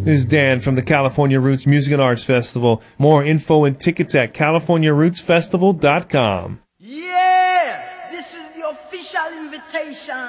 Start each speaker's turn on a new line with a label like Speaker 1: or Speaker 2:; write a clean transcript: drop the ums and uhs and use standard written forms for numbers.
Speaker 1: This is Dan from the California Roots Music and Arts Festival. More info and tickets at CaliforniaRootsFestival.com.
Speaker 2: Yeah! This is the official invitation.